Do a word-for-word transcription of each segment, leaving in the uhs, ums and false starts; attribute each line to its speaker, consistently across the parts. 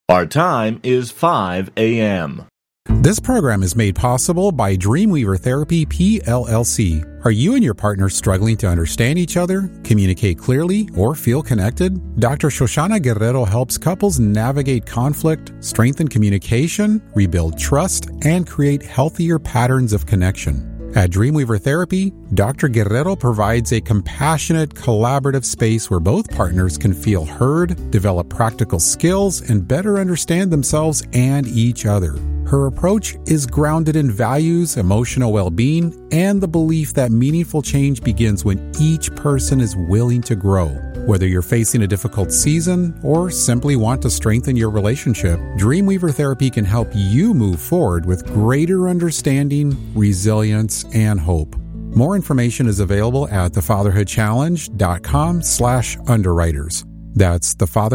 Speaker 1: Our time is five a.m.
Speaker 2: This program is made possible by Dreamweaver Therapy, P L L C. Are you and your partner struggling to understand each other, communicate clearly, or feel connected? Doctor Shoshana Guerrero helps couples navigate conflict, strengthen communication, rebuild trust, and create healthier patterns of connection. At Dreamweaver Therapy, Doctor Guerrero provides a compassionate, collaborative space where both partners can feel heard, develop practical skills, and better understand themselves and each other. Her approach is grounded in values, emotional well-being, and the belief that meaningful change begins when each person is willing to grow. Whether you're facing a difficult season or simply want to strengthen your relationship, Dreamweaver Therapy can help you move forward with greater understanding, resilience, and hope. More information is available at thefatherhoodchallenge.com slash underwriters. That's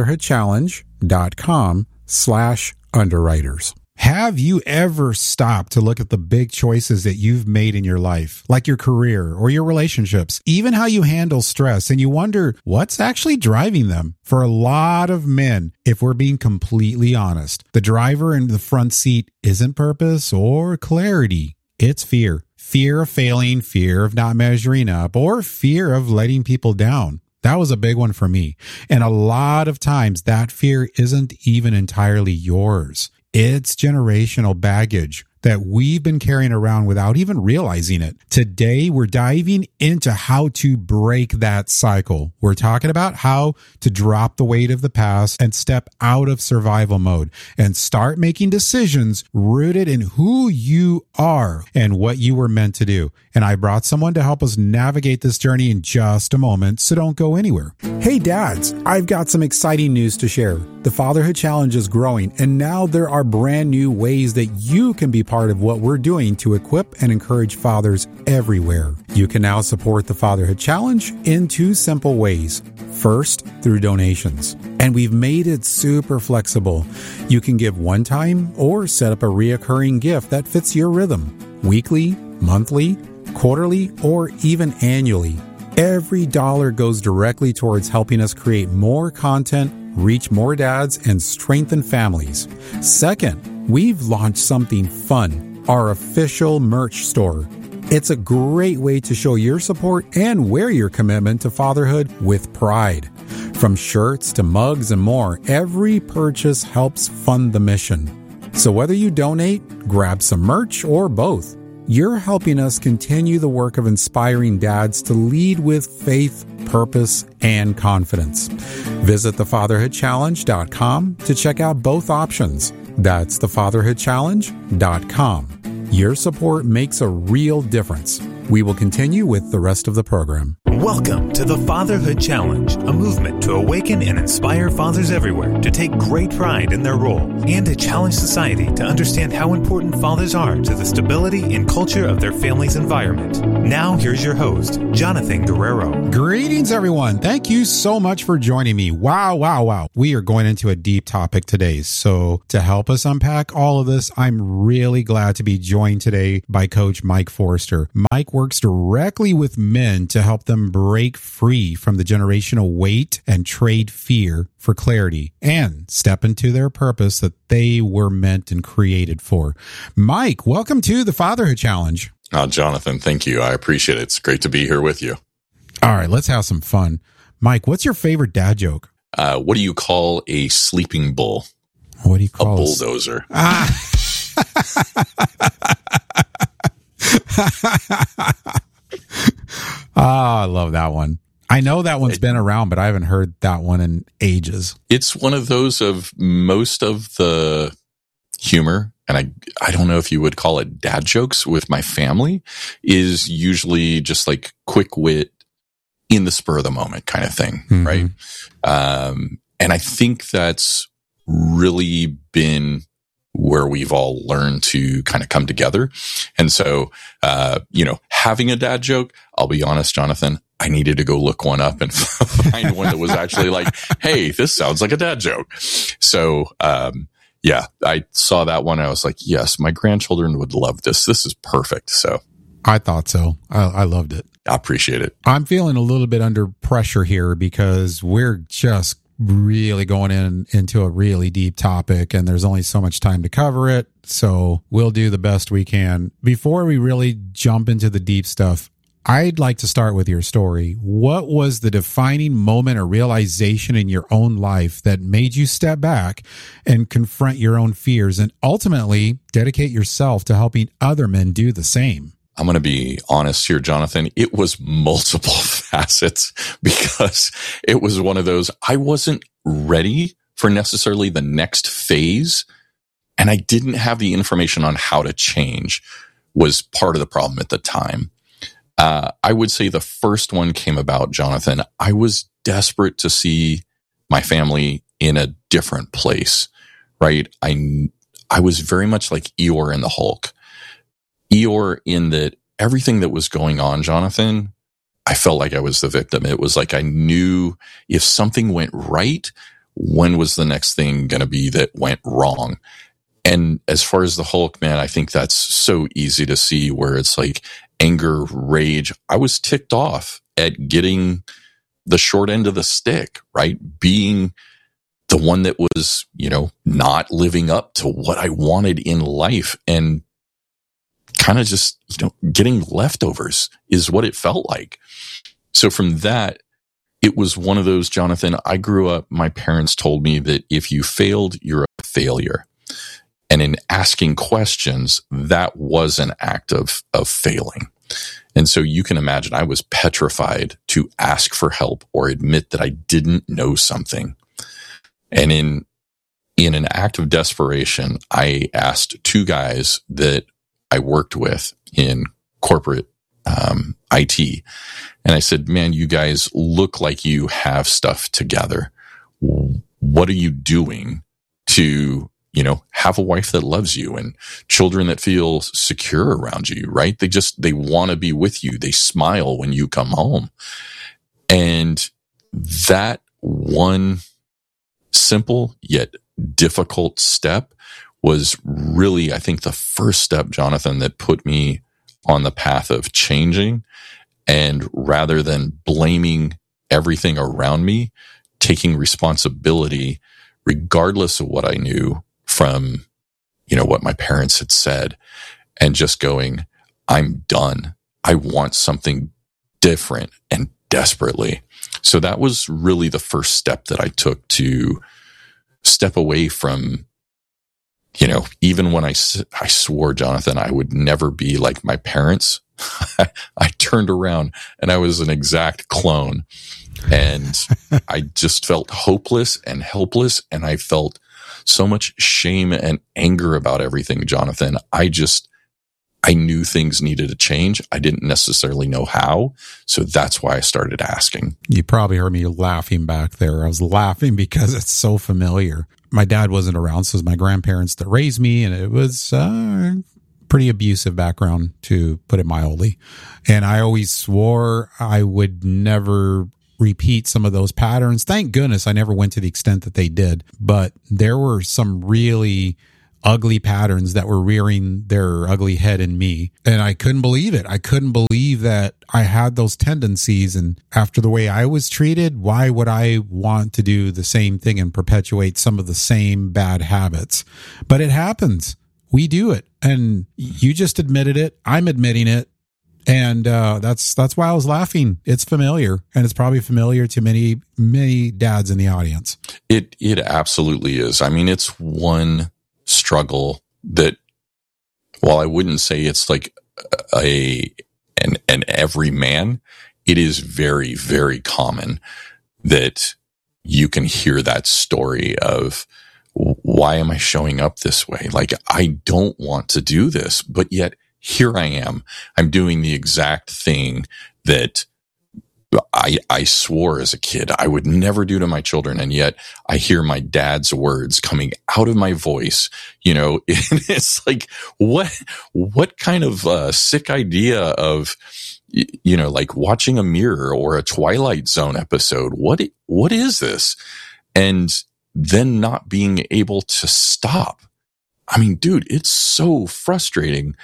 Speaker 2: thefatherhoodchallenge.com slash underwriters. Have you ever stopped to look at the big choices that you've made in your life, like your career or your relationships, even how you handle stress, and you wonder what's actually driving them? For a lot of men, if we're being completely honest, the driver in the front seat isn't purpose or clarity. It's fear. Fear of failing, fear of not measuring up, or fear of letting people down. That was a big one for me. And a lot of times that fear isn't even entirely yours. It's generational baggage that we've been carrying around without even realizing it. Today, we're diving into how to break that cycle. We're talking about how to drop the weight of the past and step out of survival mode and start making decisions rooted in who you are and what you were meant to do. And I brought someone to help us navigate this journey in just a moment, so don't go anywhere. Hey dads, I've got some exciting news to share. The Fatherhood Challenge is growing, and now there are brand new ways that you can be part of what we're doing to equip and encourage fathers everywhere. You can now support the Fatherhood Challenge in two simple ways. First, through donations. And we've made it super flexible. You can give one time or set up a reoccurring gift that fits your rhythm. Weekly, monthly, quarterly, or even annually. Every dollar goes directly towards helping us create more content, reach more dads, and strengthen families. Second, we've launched something fun, our official merch store. It's a great way to show your support and wear your commitment to fatherhood with pride. From shirts to mugs and more, every purchase helps fund the mission. So whether you donate, grab some merch, or both, you're helping us continue the work of inspiring dads to lead with faith, purpose, and confidence. Visit the fatherhood challenge dot com to check out both options. That's the fatherhood challenge dot com. Your support makes a real difference. We will continue with the rest of the program.
Speaker 3: Welcome to the Fatherhood Challenge, a movement to awaken and inspire fathers everywhere to take great pride in their role and to challenge society to understand how important fathers are to the stability and culture of their family's environment. Now, here's your host, Jonathan Guerrero.
Speaker 2: Greetings, everyone. Thank you so much for joining me. Wow, wow, wow. We are going into a deep topic today. So to help us unpack all of this, I'm really glad to be joined today by Coach Mike Forrester. Mike works directly with men to help them break free from the generational weight and trade fear for clarity and step into their purpose that they were meant and created for. Mike, welcome to the Fatherhood Challenge.
Speaker 4: Oh, Jonathan, thank you. I appreciate it. It's great to be here with you.
Speaker 2: All right, let's have some fun. Mike, what's your favorite dad joke?
Speaker 4: Uh, what do you call a sleeping bull?
Speaker 2: What do you call
Speaker 4: a bulldozer?
Speaker 2: Ah. Ah, I love that one. I know that one's been around, but I haven't heard that one in ages.
Speaker 4: It's one of those of most of the humor, and I I don't know if you would call it dad jokes with my family, is usually just like quick wit in the spur of the moment kind of thing, mm-hmm. right? Um, and I think that's really been where we've all learned to kind of come together. And so, uh, you know, having a dad joke, I'll be honest, Jonathan, I needed to go look one up and find one that was actually like, hey, this sounds like a dad joke. So, um, yeah, I saw that one. And I was like, yes, my grandchildren would love this. This is perfect. So
Speaker 2: I thought so. I, I loved it.
Speaker 4: I appreciate it.
Speaker 2: I'm feeling a little bit under pressure here because we're just really going in into a really deep topic, and there's only so much time to cover it. So we'll do the best we can. Before we really jump into the deep stuff, I'd like to start with your story. What was the defining moment or realization in your own life that made you step back and confront your own fears and ultimately dedicate yourself to helping other men do the same?
Speaker 4: I'm going to be honest here, Jonathan. It was multiple facets because it was one of those, I wasn't ready for necessarily the next phase, and I didn't have the information on how to change was part of the problem at the time. Uh, I would say the first one came about, Jonathan. I was desperate to see my family in a different place, right? I, I was very much like Eeyore in the Hulk. Eeyore in that everything that was going on, Jonathan, I felt like I was the victim. It was like I knew if something went right, when was the next thing going to be that went wrong? And as far as the Hulk, man, I think that's so easy to see where it's like anger, rage. I was ticked off at getting the short end of the stick, right? Being the one that was, you know, not living up to what I wanted in life and kind of just, you know, getting leftovers is what it felt like. So from that, it was one of those, Jonathan, I grew up, my parents told me that if you failed, you're a failure. And in asking questions, that was an act of, of failing. And so you can imagine I was petrified to ask for help or admit that I didn't know something. And in, in an act of desperation, I asked two guys that I worked with in corporate um, I T. And I said, man, you guys look like you have stuff together. What are you doing to, you know, have a wife that loves you and children that feel secure around you, right? They just, they want to be with you. They smile when you come home. And that one simple yet difficult step was really, I think, the first step, Jonathan, that put me on the path of changing. And rather than blaming everything around me, taking responsibility, regardless of what I knew from, you know, what my parents had said, and just going, I'm done. I want something different and desperately. So that was really the first step that I took to step away from, you know, even when I, I swore, Jonathan, I would never be like my parents. I turned around and I was an exact clone, and I just felt hopeless and helpless. And I felt so much shame and anger about everything, Jonathan. I just, I knew things needed to change. I didn't necessarily know how. So that's why I started asking.
Speaker 2: You probably heard me laughing back there. I was laughing because it's so familiar. My dad wasn't around, so it was my grandparents that raised me, and it was uh, pretty abusive background, to put it mildly. And I always swore I would never repeat some of those patterns. Thank goodness I never went to the extent that they did. But there were some really ugly patterns that were rearing their ugly head in me. And I couldn't believe it. I couldn't believe that I had those tendencies. And after the way I was treated, why would I want to do the same thing and perpetuate some of the same bad habits? But it happens. We do it. And you just admitted it. I'm admitting it. And uh, that's that's why I was laughing. It's familiar, and it's probably familiar to many, many dads in the audience.
Speaker 4: It it absolutely is. I mean, it's one struggle that, while I wouldn't say it's like a an an every man, it is very, very common that you can hear that story of, why am I showing up this way? Like, I don't want to do this, but yet here I am. I'm doing the exact thing that I, I swore as a kid I would never do to my children. And yet I hear my dad's words coming out of my voice, you know, and it's like, what, what kind of uh, sick idea of, you know, like watching a Mirror or a Twilight Zone episode. What, what is this? And then not being able to stop. I mean, dude, it's so frustrating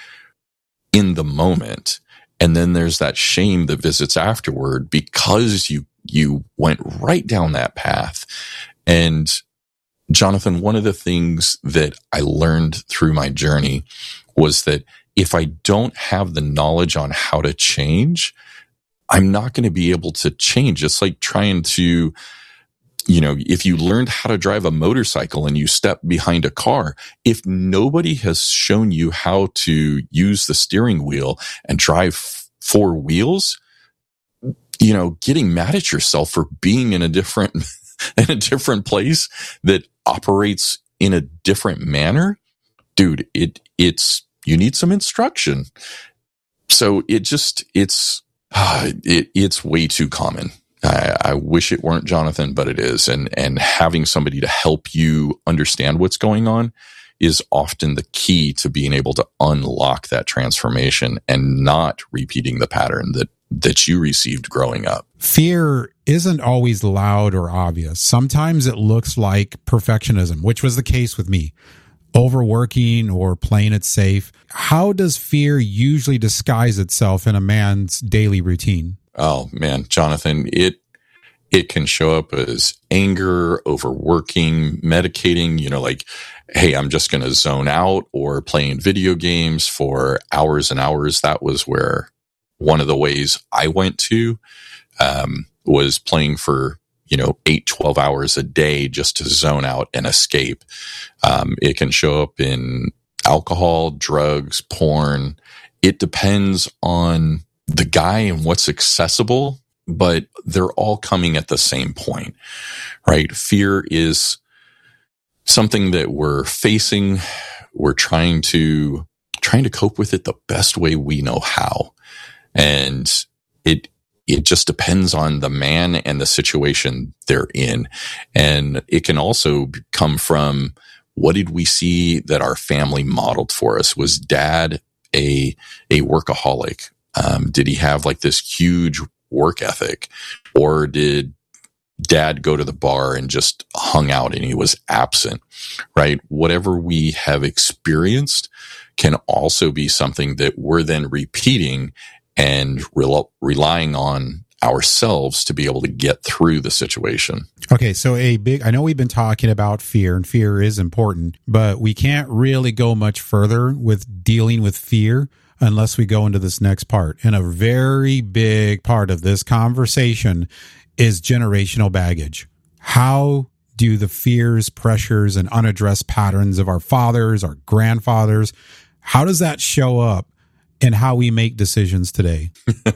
Speaker 4: in the moment. And then there's that shame that visits afterward because you, you went right down that path. And Jonathan, one of the things that I learned through my journey was that if I don't have the knowledge on how to change, I'm not going to be able to change. It's like trying to, you know, if you learned how to drive a motorcycle and you step behind a car, if nobody has shown you how to use the steering wheel and drive f- four wheels, you know, getting mad at yourself for being in a different, in a different place that operates in a different manner, dude, it, it's, you need some instruction. So it just, it's, uh, it, it's way too common. I, I wish it weren't, Jonathan, but it is. And, and having somebody to help you understand what's going on is often the key to being able to unlock that transformation and not repeating the pattern that, that you received growing up.
Speaker 2: Fear isn't always loud or obvious. Sometimes it looks like perfectionism, which was the case with me. Overworking or playing it safe. How does fear usually disguise itself in a man's daily routine?
Speaker 4: Oh man, Jonathan, it it can show up as anger, overworking, medicating, you know, like, hey, I'm just going to zone out, or playing video games for hours and hours. That was where one of the ways I went to um, was playing for, you know, eight, twelve hours a day just to zone out and escape. Um, it can show up in alcohol, drugs, porn. It depends on the guy and what's accessible, but they're all coming at the same point, right? Fear is something that we're facing. We're trying to, trying to cope with it the best way we know how. And it, it just depends on the man and the situation they're in. And it can also come from, what did we see that our family modeled for us? Was dad a, a workaholic? Um, did he have like this huge work ethic, or did dad go to the bar and just hung out and he was absent, right? Whatever we have experienced can also be something that we're then repeating and rel- relying on ourselves to be able to get through the situation.
Speaker 2: Okay, so a big, I know we've been talking about fear, and fear is important, but we can't really go much further with dealing with fear unless we go into this next part. And a very big part of this conversation is generational baggage. How do the fears, pressures, and unaddressed patterns of our fathers, our grandfathers, how does that show up in how we make decisions today?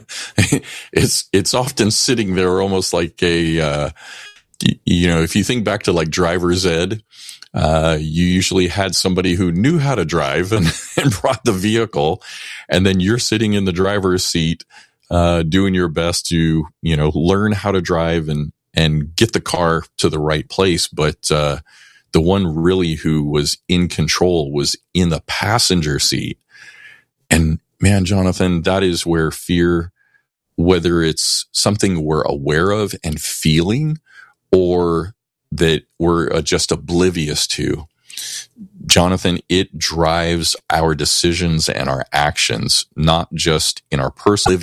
Speaker 4: it's it's often sitting there almost like a, uh, you know, if you think back to like driver's ed, Uh, you usually had somebody who knew how to drive and, and brought the vehicle, and then you're sitting in the driver's seat, uh, doing your best to, you know, learn how to drive and, and get the car to the right place. But, uh, the one really who was in control was in the passenger seat. And man, Jonathan, that is where fear, whether it's something we're aware of and feeling, or that we're just oblivious to, Jonathan, it drives our decisions and our actions, not just in our personal